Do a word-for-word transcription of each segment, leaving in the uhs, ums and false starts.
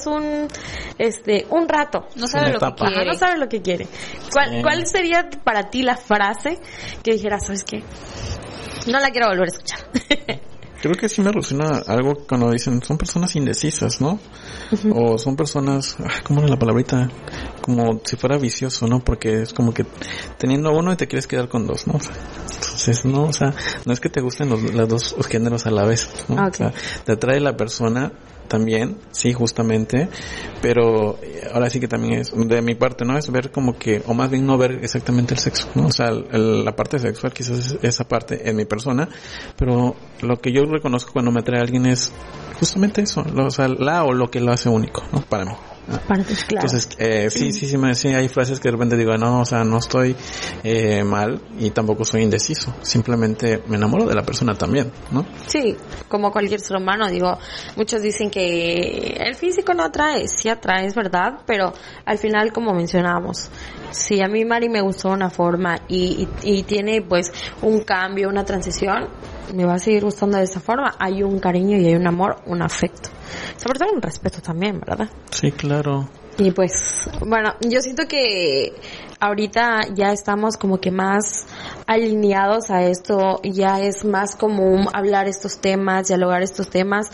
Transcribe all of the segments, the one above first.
es un, este, un rato. No sabe lo que quiere. No sabe lo que quiere. ¿Cuál, sí. ¿Cuál sería para ti la frase que dijeras, sabes qué? No la quiero volver a escuchar. Creo que sí me resuena algo cuando dicen, son personas indecisas, ¿no? Uh-huh. O son personas, ¿cómo era la palabrita? Como si fuera vicioso, ¿no? Porque es como que teniendo uno y te quieres quedar con dos, ¿no? Entonces, no, o sea, no es que te gusten los, los dos géneros a la vez, ¿no? Okay. O sea, te atrae la persona también, sí, justamente, pero ahora sí que también es, de mi parte, ¿no? Es ver como que, o más bien no ver exactamente el sexo, ¿no? O sea, el, la parte sexual quizás es esa parte en mi persona, pero lo que yo reconozco cuando me atrae a alguien es justamente eso, lo, o sea, la o lo que lo hace único, ¿no? Para mí. Para ti, claro. Entonces, eh, sí, sí, sí, me, sí, hay frases que de repente digo, no, o sea, no estoy eh, mal y tampoco soy indeciso, simplemente me enamoro de la persona también, ¿no? Sí, como cualquier ser humano, digo, muchos dicen que el físico no atrae, sí atrae, es verdad, pero al final, como mencionábamos, si a mí Mari me gustó una forma y, y, y tiene pues un cambio, una transición, me va a seguir gustando de esa forma, hay un cariño y hay un amor, un afecto. Sobre todo un respeto también, ¿verdad? Sí, claro. Y pues, bueno, yo siento que ahorita ya estamos como que más alineados a esto, ya es más común hablar estos temas, dialogar estos temas,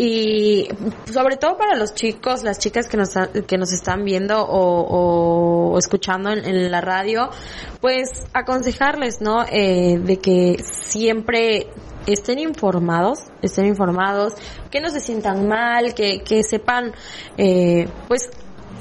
y sobre todo para los chicos, las chicas que nos que nos están viendo o, o escuchando en, en la radio, pues aconsejarles, ¿no? Eh, de que siempre estén informados, estén informados, que no se sientan mal, que, que sepan, eh, pues,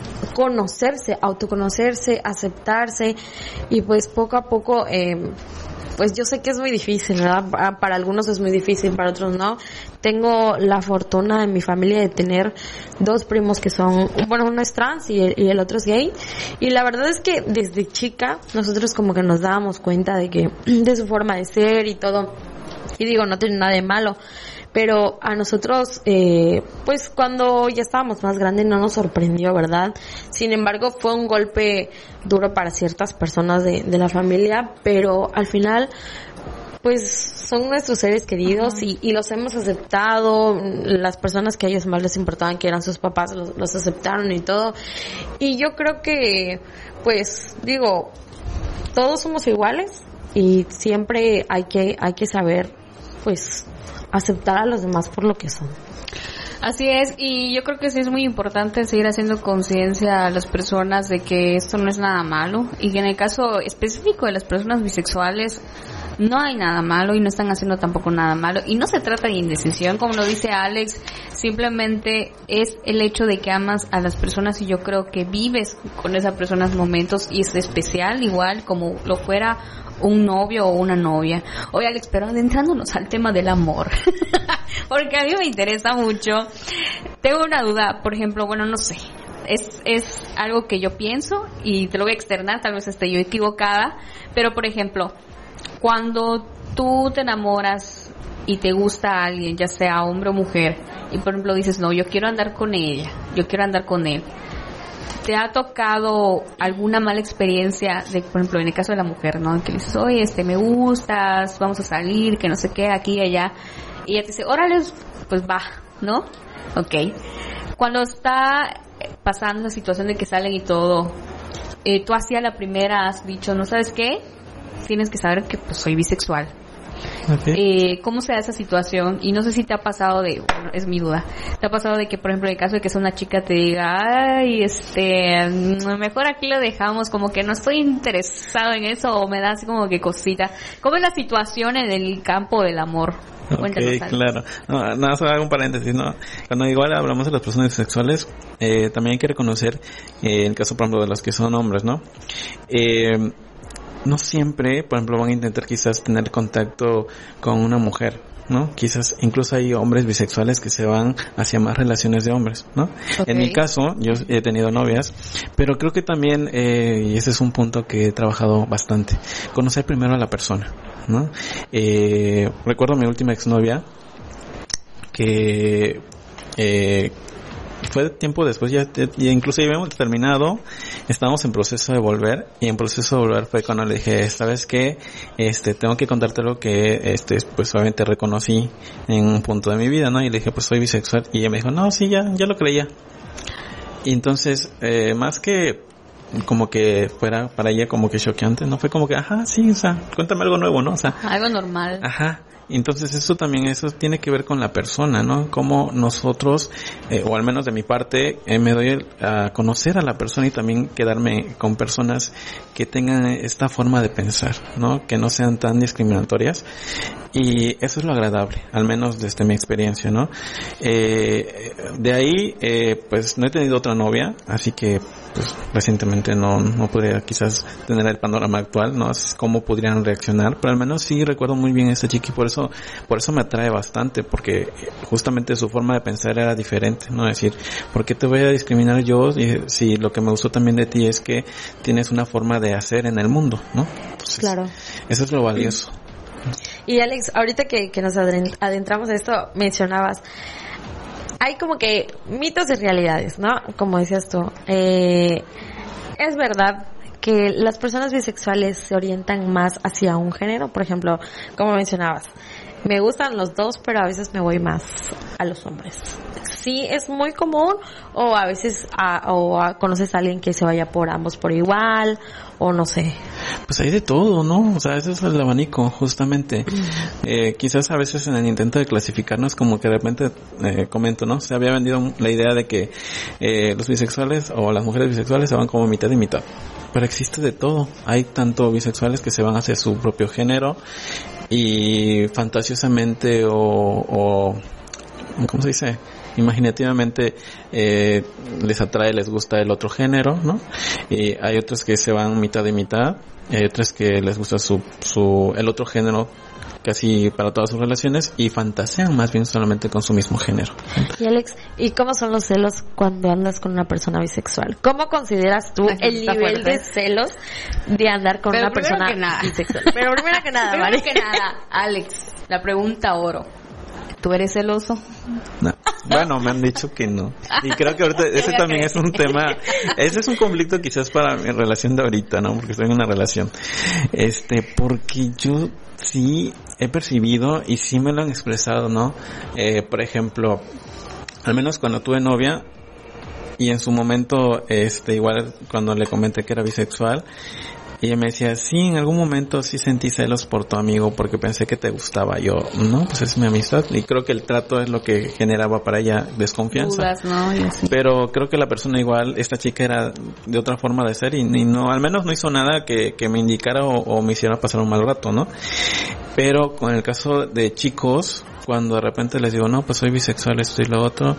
conocerse, autoconocerse, aceptarse, y pues poco a poco, eh, pues yo sé que es muy difícil, ¿verdad? Para algunos es muy difícil, para otros no. Tengo la fortuna en mi familia de tener dos primos que son, bueno, uno es trans y el, y el otro es gay, y la verdad es que desde chica nosotros como que nos dábamos cuenta de que, de su forma de ser y todo. Y digo, no tiene nada de malo, pero a nosotros, eh, pues cuando ya estábamos más grandes no nos sorprendió, ¿verdad? Sin embargo, fue un golpe duro para ciertas personas de, de la familia, pero al final, pues son nuestros seres queridos y, y los hemos aceptado. Las personas que a ellos más les importaban, que eran sus papás, los, los aceptaron y todo. Y yo creo que, pues, digo, todos somos iguales y siempre hay que, hay que saber, pues, aceptar a los demás por lo que son. Así es, y yo creo que sí es muy importante seguir haciendo conciencia a las personas de que esto no es nada malo, y que en el caso específico de las personas bisexuales no hay nada malo y no están haciendo tampoco nada malo, y no se trata de indecisión, como lo dice Alex, simplemente es el hecho de que amas a las personas, y yo creo que vives con esas personas momentos, y es especial igual como lo fuera un novio o una novia. Oye, Alex, pero adentrándonos al tema del amor, porque a mí me interesa mucho. Tengo una duda, por ejemplo, bueno, no sé, es es algo que yo pienso y te lo voy a externar, tal vez esté yo equivocada, pero por ejemplo, cuando tú te enamoras y te gusta a alguien, ya sea hombre o mujer, y por ejemplo dices, no, yo quiero andar con ella, yo quiero andar con él, ¿te ha tocado alguna mala experiencia de, por ejemplo, en el caso de la mujer, ¿no? Que le dices, oye, este, me gustas, vamos a salir, que no sé qué, aquí y allá, y ella te dice, órale, pues va, ¿no? Okay. Cuando está pasando la situación de que salen y todo, eh, tú hacia la primera has dicho, ¿no sabes qué? Tienes que saber que pues soy bisexual. Okay. Eh, ¿Cómo se da esa situación? Y no sé si te ha pasado de, bueno, es mi duda, te ha pasado de que, por ejemplo, en el caso de que sea una chica te diga, ay, este, mejor aquí lo dejamos, como que no estoy interesado en eso, o me da así como que cosita. ¿Cómo es la situación en el campo del amor? Ok, claro. No, nada, solo hago un paréntesis, ¿no? Cuando igual hablamos de las personas sexuales, eh, también hay que reconocer, eh, en el caso, por ejemplo, de los que son hombres, ¿no? Eh, no siempre, por ejemplo, van a intentar quizás tener contacto con una mujer, ¿no? Quizás incluso hay hombres bisexuales que se van hacia más relaciones de hombres, ¿no? Okay. En mi caso, yo he tenido novias, pero creo que también, eh, y ese es un punto que he trabajado bastante, conocer primero a la persona, ¿no? Eh, recuerdo a mi última exnovia que eh, fue tiempo después, ya, ya incluso ya habíamos terminado, estábamos en proceso de volver, y en proceso de volver fue cuando le dije, ¿sabes qué? Este, tengo que contarte lo que, este, pues obviamente reconocí en un punto de mi vida, ¿no? Y le dije, pues soy bisexual, y ella me dijo, no, sí, ya, ya lo creía. Y entonces, eh, más que como que fuera para ella como que choqueante, no fue como que, ajá, sí, o sea, cuéntame algo nuevo, ¿no? O sea, algo normal. Ajá. Entonces eso también, eso tiene que ver con la persona, ¿no? Como nosotros, eh, o al menos de mi parte, eh, me doy a conocer a la persona y también quedarme con personas que tengan esta forma de pensar, ¿no? Que no sean tan discriminatorias. Y eso es lo agradable, al menos desde mi experiencia, ¿no? Eh, de ahí, eh, pues no he tenido otra novia, así que pues recientemente no, no podría quizás tener el panorama actual, no sé cómo podrían reaccionar, pero al menos sí recuerdo muy bien a esta chica y por eso, por eso me atrae bastante, porque justamente su forma de pensar era diferente, ¿no? Es decir, ¿por qué te voy a discriminar yo si, si lo que me gustó también de ti es que tienes una forma de hacer en el mundo, ¿no? Entonces, claro. Eso es lo valioso. Y Alex, ahorita que, que nos adentramos a esto, mencionabas, hay como que mitos y realidades, ¿no? Como decías tú, eh, es verdad que las personas bisexuales se orientan más hacia un género, por ejemplo, como mencionabas, me gustan los dos, pero a veces me voy más a los hombres. Sí, es muy común, o a veces a, o a, conoces a alguien que se vaya por ambos por igual, o no sé. Pues hay de todo, ¿no? O sea, ese es el abanico, justamente. Eh, quizás a veces en el intento de clasificarnos, como que de repente, eh, comento, ¿no? Se había vendido la idea de que eh, los bisexuales o las mujeres bisexuales se van como mitad y mitad. Pero existe de todo. Hay tanto bisexuales que se van hacia su propio género y fantasiosamente o, o ¿cómo se dice? Imaginativamente eh, les atrae, les gusta el otro género, ¿no? Y hay otros que se van mitad y mitad, y hay otros que les gusta su, su, el otro género casi para todas sus relaciones y fantasean más bien solamente con su mismo género. Y Alex, ¿y cómo son los celos cuando andas con una persona bisexual? ¿Cómo consideras tú Ay, el nivel fuerte. de celos de andar con Pero una primero persona que nada. bisexual? Pero primero que nada, Primero ¿vale? que nada, Alex, la pregunta oro. ¿Tú eres celoso? No. Bueno, me han dicho que no. Y creo que ahorita ese también es un tema, ese es un conflicto quizás para mi relación de ahorita, ¿no? Porque estoy en una relación. Este, porque yo sí he percibido y sí me lo han expresado, ¿no? Eh, por ejemplo, al menos cuando tuve novia y en su momento, este, igual cuando le comenté que era bisexual, ella me decía, sí, en algún momento sí sentí celos por tu amigo porque pensé que te gustaba. Yo, no, pues es mi amistad. Y creo que el trato es lo que generaba para ella desconfianza. Dudas, ¿no? Y así. Pero creo que la persona igual, esta chica era de otra forma de ser y, y no, al menos no hizo nada que, que me indicara o, o me hiciera pasar un mal rato, ¿no? Pero con el caso de chicos, cuando de repente les digo, no, pues soy bisexual, esto y lo otro,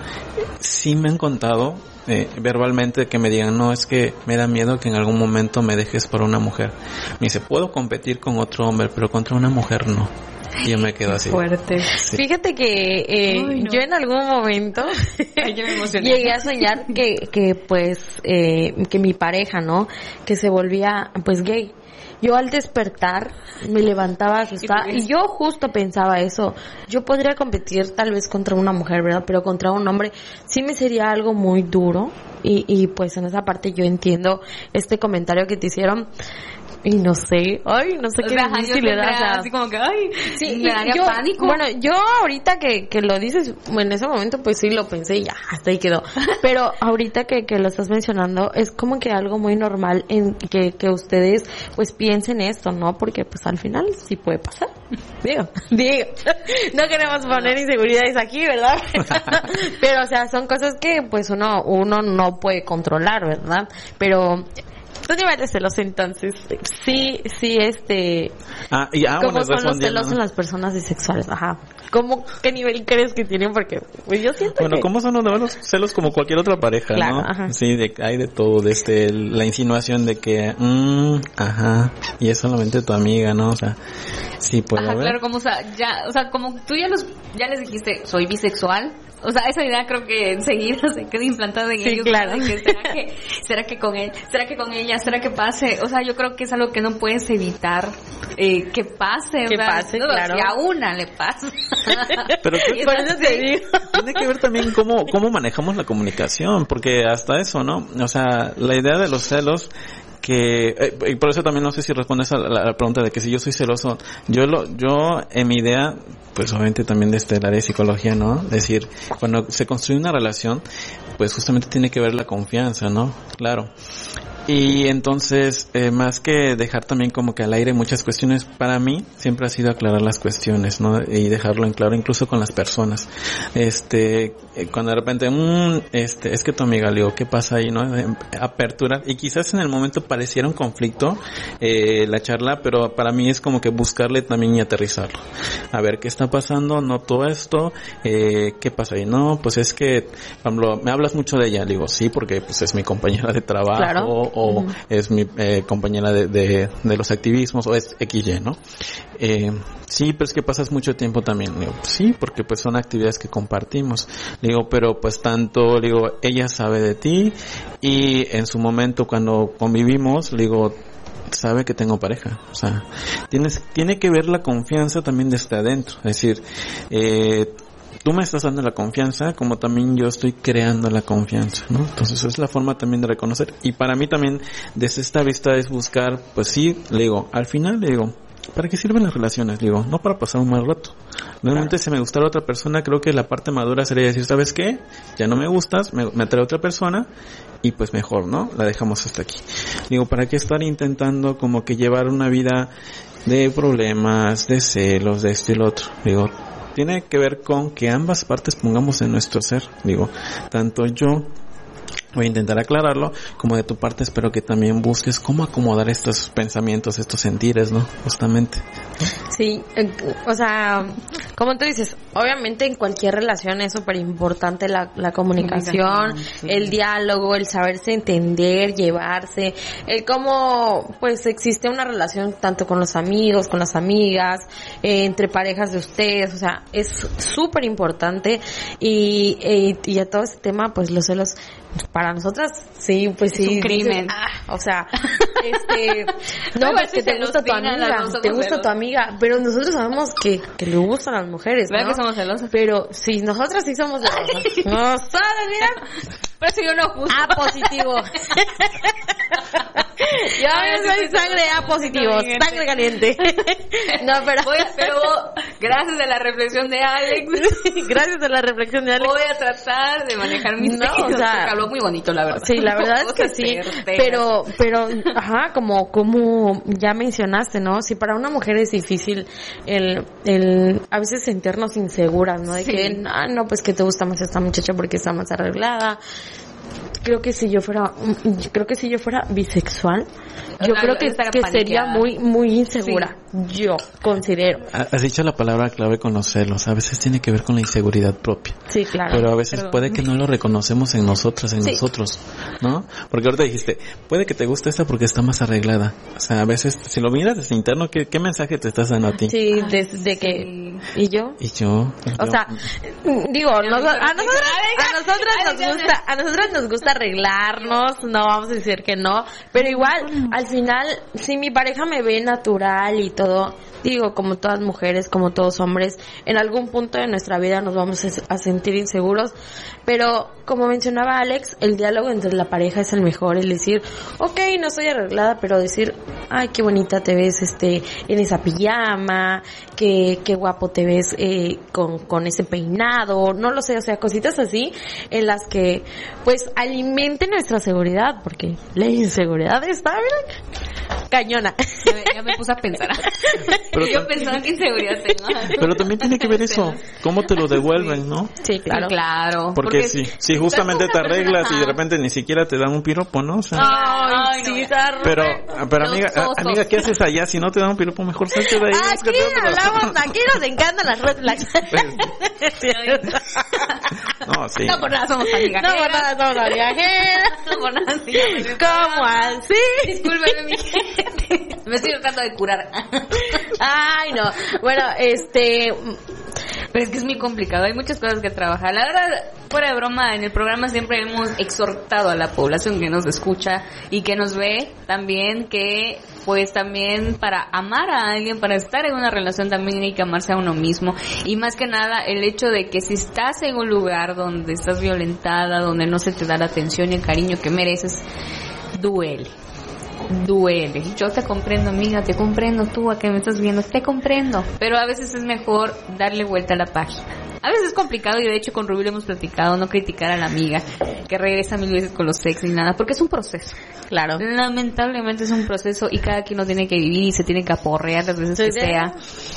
sí me han contado eh, verbalmente que me digan, no, es que me da miedo que en algún momento me dejes por una mujer. Me dice, puedo competir con otro hombre, pero contra una mujer no. Y yo me quedo así. Fuerte. Sí. Fíjate que eh, Ay, no. yo en algún momento Ay, yo me emocioné. llegué a soñar que, que pues, eh, que mi pareja, ¿no? Que se volvía, pues, gay. Yo al despertar me levantaba asustada y yo justo pensaba eso. Yo podría competir tal vez contra una mujer, ¿verdad? Pero contra un hombre sí me sería algo muy duro y, y pues en esa parte yo entiendo este comentario que te hicieron. Y no sé, ay, no sé O qué sea, yo difícil era, siempre o sea, así como que, ay, sí, me daría yo, pánico. Bueno, yo ahorita que, que lo dices, en ese momento pues sí lo pensé y ya, hasta ahí quedó. Pero ahorita que, que lo estás mencionando, es como que algo muy normal en que, que ustedes pues piensen esto, ¿no? Porque pues al final sí puede pasar. Digo, digo, no queremos poner inseguridades aquí, ¿verdad? Pero o sea, son cosas que pues uno, uno no puede controlar, ¿verdad? Pero ¿tú niveles de celos entonces? Sí, sí, este... Ah, y ah, ¿Cómo bueno, son los respondiendo, celos ¿no? en las personas bisexuales? Ajá. ¿Cómo, qué nivel crees que tienen? Porque pues yo siento Bueno, que... ¿cómo son los nuevos celos como cualquier otra pareja, Claro, no? ajá. Sí, de, hay de todo, desde el- la insinuación de que, mmm, ajá, y es solamente tu amiga, ¿no? O sea, sí puede Ajá, haber. claro, como, o sea, ya, o sea, como tú ya los, ya les dijiste, soy bisexual. O sea, esa idea creo que enseguida se queda implantada en Sí, ellos. claro. ¿No? De que, ¿será que, será que con él, será que con ella, será que pase? O sea, yo creo que es algo que no puedes evitar, eh, que pase. Que o sea, pase, no, claro. Si a una le pasa. Pero creo que Por eso te digo. tiene que ver también cómo, cómo manejamos la comunicación, porque hasta eso, ¿no? O sea, la idea de los celos, porque, eh, y por eso también no sé si respondes a la, a la pregunta de que si yo soy celoso, yo lo, yo en mi idea, pues obviamente también desde el área de psicología, ¿no? Es decir, cuando se construye una relación, pues justamente tiene que ver la confianza, ¿no? Claro. Y entonces, eh, más que dejar también como que al aire muchas cuestiones, para mí siempre ha sido aclarar las cuestiones, ¿no? Y dejarlo en claro incluso con las personas. Este, eh, cuando de repente, mmm, este, es que tu amiga, le digo, ¿qué pasa ahí, no? Apertura. Y quizás en el momento pareciera un conflicto, eh, la charla, pero para mí es como que buscarle también y aterrizarlo. A ver, ¿qué está pasando? No todo esto, eh, ¿qué pasa ahí? No, pues es que, por ejemplo, me hablas mucho de ella, le digo, sí, porque pues es mi compañera de trabajo. Claro. O uh-huh. es mi eh, compañera de, de, de los activismos, o es equis ye, ¿no? Eh, sí, pero es que pasas mucho tiempo también. Le digo, sí, porque pues son actividades que compartimos. Le digo, pero pues tanto, le digo, ella sabe de ti, y en su momento cuando convivimos, le digo, sabe que tengo pareja. O sea, tienes, tiene que ver la confianza también desde adentro. Es decir, eh, tú me estás dando la confianza, como también yo estoy creando la confianza, ¿no? Entonces es la forma también de reconocer. Y para mí también, desde esta vista, es buscar, pues sí, le digo, al final le digo, ¿para qué sirven las relaciones? Le digo, no para pasar un mal rato. Realmente, claro, si me gustara otra persona, creo que la parte madura sería decir, ¿sabes qué? Ya no me gustas, me, me atrae otra persona, y pues mejor, ¿no? La dejamos hasta aquí. Digo, ¿para qué estar intentando como que llevar una vida de problemas, de celos, de este y lo otro? Digo, tiene que ver con que ambas partes pongamos en nuestro ser. Digo, tanto yo voy a intentar aclararlo, como de tu parte espero que también busques cómo acomodar estos pensamientos, estos sentires, ¿no? Justamente. Sí, o sea, como tú dices, obviamente en cualquier relación es súper importante la, la comunicación, sí, el diálogo, el saberse entender, llevarse, el cómo pues existe una relación tanto con los amigos, con las amigas, eh, entre parejas de ustedes, o sea, es súper importante. Y, y, y a todo este tema, pues los celos para nosotras, sí, pues sí. Es un crimen. Dices, ah, o sea, este, no, pues que te gusta tu amiga, te gusta tu amiga, pero nosotros sabemos que, que le gustan las mujeres, ¿no? ¿Verdad que somos celosas? Pero sí, nosotras sí somos celosas. Nosotras, mira. Pero si yo no justo. A positivo. Yo soy sangre A positivo, sangre caliente. No, pero... Voy a, pero gracias a la reflexión de Alex. Gracias a la reflexión de Alex. Voy a tratar de manejar mis no, o sea, habló muy bonito, la verdad. Sí, la verdad es que sí. Pero, pero, ajá, como, como ya mencionaste, ¿no? Si para una mujer es difícil el, el, a veces sentirnos inseguras, ¿no? De sí. que, ah, no, pues que te gusta más esta muchacha porque está más arreglada. Creo que si yo fuera, creo que si yo fuera bisexual, yo la, creo que, que sería muy, muy insegura. Sí. Yo considero. Has dicho la palabra clave con los celos. A veces tiene que ver con la inseguridad propia. Sí, claro. Pero a veces Perdón. puede que no lo reconocemos en nosotras, en sí. nosotros, ¿no? Porque ahorita dijiste, puede que te guste esta porque está más arreglada. O sea, a veces, si lo miras desde interno, ¿qué, qué mensaje te estás dando a ti? Sí, desde sí. que... ¿Y yo? ¿Y yo? O yo. sea, digo, no, a nosotras, a nosotras nos gusta, a nosotras nos gusta arreglarnos, no vamos a decir que no, pero igual, al final, si mi pareja me ve natural y todo, digo, como todas mujeres, como todos hombres, en algún punto de nuestra vida nos vamos a sentir inseguros, pero como mencionaba Alex, el diálogo entre la pareja es el mejor, el decir, ok, no estoy arreglada, pero decir, ay, qué bonita te ves este en esa pijama, qué, qué guapo te ves eh, con, con ese peinado, no lo sé, o sea, cositas así en las que pues alimenten nuestra seguridad, porque la inseguridad está, mira, cañona. Ya me, ya me puse a pensar. Pero yo pensaba que inseguridad tengo. Pero también tiene que ver eso, cómo te lo devuelven, ¿no? Sí, claro. Sí, claro. Porque, porque si, si justamente te arreglas persona, y de repente ni siquiera te dan un piropo, ¿no? O sea, ay, sí, no, pero, pero amiga, a, amiga, ¿qué haces allá? Si no te dan un piropo, mejor salte de ahí. Aquí hablamos, aquí nos encantan las red flags. No, sí. No por nada somos amigas. No por nada somos amigas. No por nada sí. ¿Cómo así? Discúlpeme, mi gente. Me estoy tratando de curar. Ay, no. Bueno, este... Pero es que es muy complicado, hay muchas cosas que trabajar. La verdad, fuera de broma, en el programa siempre hemos exhortado a la población que nos escucha y que nos ve también que, pues también para amar a alguien, para estar en una relación también hay que amarse a uno mismo. Y más que nada, el hecho de que si estás en un lugar donde estás violentada, donde no se te da la atención y el cariño que mereces, duele. duele. Yo te comprendo, amiga, te comprendo, tú a que me estás viendo, te comprendo. Pero a veces es mejor darle vuelta a la página. A veces es complicado y de hecho con Rubí lo hemos platicado, no criticar a la amiga que regresa mil veces con los ex ni nada, porque es un proceso. Claro. Lamentablemente es un proceso y cada quien lo tiene que vivir y se tiene que aporrear las veces que sea.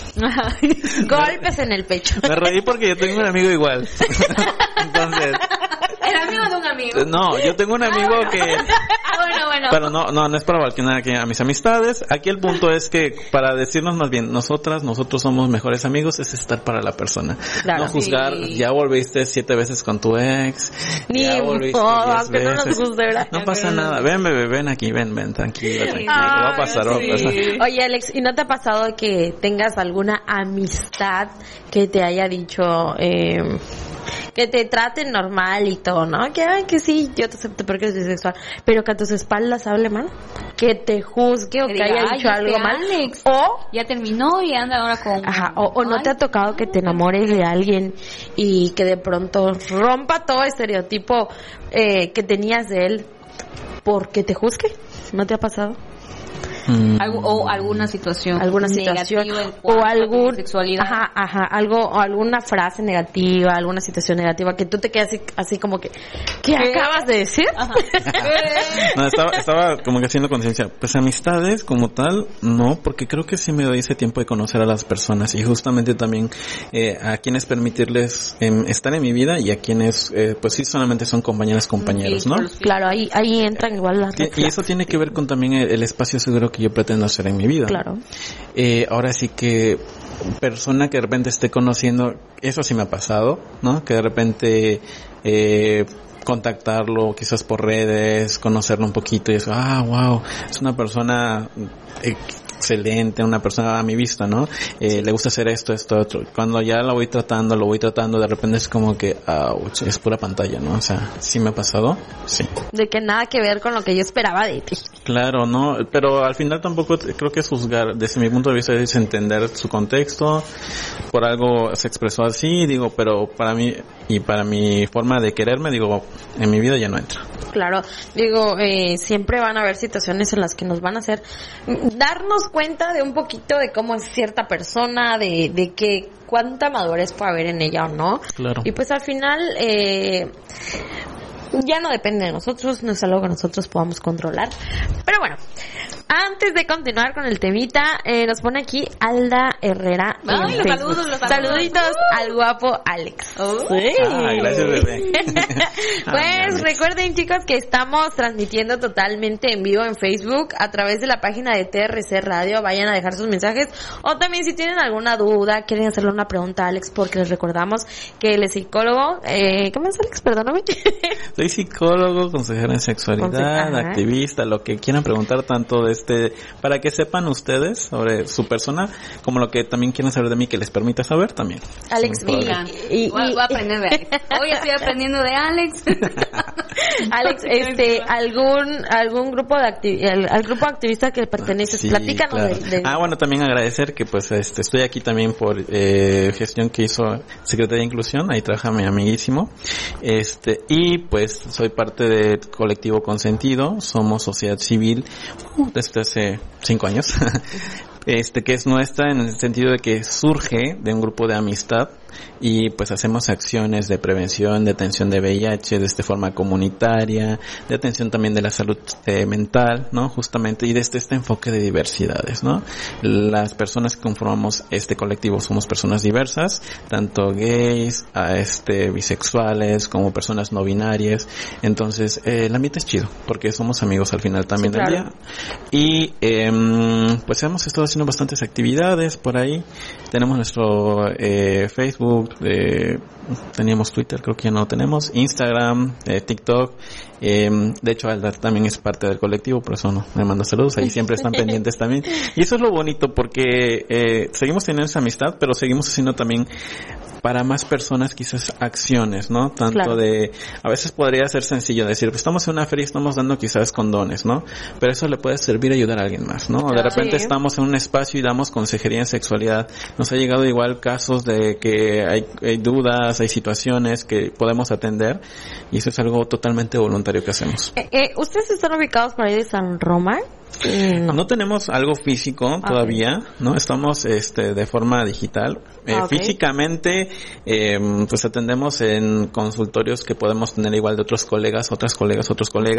Golpes en el pecho. Me reí porque yo tengo un amigo igual. Entonces... ¿El amigo de un amigo? No, yo tengo un amigo ah, bueno. que... Ah, bueno, bueno. Pero no, no, no es para balconar aquí a mis amistades. Aquí el punto es que para decirnos más bien, nosotras, nosotros somos mejores amigos, es estar para la persona. Claro, no juzgar, sí. Ya volviste siete veces con tu ex. Ni ya volviste modo, diez veces. No, nos guste, ¿verdad? No pasa nada. Ven, bebé, ven aquí, ven, ven, tranquilo, tranquilo. Ay, va a pasar, sí. va a pasar. Oye, Alex, ¿y no te ha pasado que tengas alguna amistad que te haya dicho... Eh, que te traten normal y todo, ¿no? Que, ay, que sí, yo te acepto porque eres bisexual, pero que a tus espaldas hable mal, que te juzgue o que, que diga, haya dicho algo mal, Alex, o ya terminó y anda ahora con... Ajá, o, o no te ha tocado que te enamores de alguien y que de pronto rompa todo estereotipo eh, que tenías de él porque te juzgue, ¿no te ha pasado? Mm. Algo, o alguna situación alguna situación o algún sexualidad. Ajá, ajá, algo o alguna frase negativa, alguna situación negativa que tú te quedas así, así como que ¿qué, ¿Qué? acabas de decir? No, estaba estaba como que haciendo conciencia, pues amistades como tal, no, porque creo que sí me doy ese tiempo de conocer a las personas y justamente también eh, a quienes permitirles eh, estar en mi vida y a quienes eh, pues sí solamente son compañeras, compañeros, ¿no? Claro, ahí ahí entran igual las y, y eso tiene que ver con también el, el espacio seguro que yo pretendo hacer en mi vida. Claro. Eh, ahora sí que persona que de repente esté conociendo, eso sí me ha pasado, ¿no? Que de repente eh, contactarlo quizás por redes, conocerlo un poquito y eso, ah, wow, es una persona eh, excelente, una persona a mi vista, ¿no? Eh, le gusta hacer esto, esto, otro. Cuando ya lo voy tratando, lo voy tratando, de repente es como que, ouch, es pura pantalla, ¿no? O sea, ¿sí me ha pasado? Sí. De que nada que ver con lo que yo esperaba de ti. Claro, ¿no? Pero al final tampoco creo que es juzgar, desde mi punto de vista es entender su contexto, por algo se expresó así, digo, pero para mí y para mi forma de quererme, digo, en mi vida ya no entra. Claro, digo, eh, siempre van a haber situaciones en las que nos van a hacer darnos cuenta de un poquito de cómo es cierta persona, de, de que cuánta madurez puede haber en ella o no. Claro. Y pues al final, eh, ya no depende de nosotros, no es algo que nosotros podamos controlar. Pero bueno, antes de continuar con el temita, eh, nos pone aquí Alda Herrera. Ay, los saludos, los saludos. Saluditos uh. al guapo Alex. Uh. Sí. Ah, gracias, bebé. Pues recuerden, chicos, que estamos transmitiendo totalmente en vivo en Facebook a través de la página de T R C Radio. Vayan a dejar sus mensajes o también si tienen alguna duda, quieren hacerle una pregunta a Alex, porque les recordamos que él es psicólogo. Eh, ¿Cómo es, Alex? Perdóname. Soy psicólogo, consejero en sexualidad, Conse- activista, lo que quieran preguntar tanto de este, para que sepan ustedes sobre su persona, como lo que también quieren saber de mí, que les permita saber también. Alex, y, y, y, voy, voy a aprender de Alex. Hoy estoy aprendiendo de Alex. Alex, este, algún algún grupo de acti- al, al grupo activista que perteneces, sí, platícanos claro. de, de... Ah, bueno, también agradecer que pues este estoy aquí también por eh, gestión que hizo Secretaría de Inclusión, ahí trabaja mi amiguísimo, este y pues soy parte del colectivo Consentido, somos sociedad civil uh, desde hace cinco años. Este, que es nuestra en el sentido de que surge de un grupo de amistad y pues hacemos acciones de prevención, de atención de V I H, de esta forma comunitaria, de atención también de la salud eh, mental, ¿no? Justamente, y desde este enfoque de diversidades, ¿no? Las personas que conformamos este colectivo somos personas diversas, tanto gays, a este, bisexuales, como personas no binarias, entonces eh, el ambiente es chido, porque somos amigos al final también sí, del claro. día, y eh, pues hemos estado haciendo bastantes actividades por ahí, tenemos nuestro eh, Facebook, eh, teníamos Twitter, creo que ya no tenemos, Instagram, eh, TikTok, eh, de hecho Alda también es parte del colectivo, por eso no, me manda saludos, ahí siempre están pendientes también, y eso es lo bonito porque eh, seguimos teniendo esa amistad, pero seguimos haciendo también para más personas quizás acciones, ¿no? Tanto claro. de, a veces podría ser sencillo decir, pues estamos en una feria y estamos dando quizás condones, ¿no? Pero eso le puede servir a ayudar a alguien más, ¿no? Claro. De repente sí. Estamos en un espacio y damos consejería en sexualidad. Nos ha llegado igual casos de que hay, hay dudas, hay situaciones que podemos atender y eso es algo totalmente voluntario que hacemos. Eh, eh, ¿Ustedes están ubicados por ahí de San Román? No. no tenemos algo físico todavía, okay. ¿no? Estamos este de forma digital. Eh, okay. Físicamente, eh, pues atendemos en consultorios que podemos tener igual de otros colegas, otras colegas, otros colegas.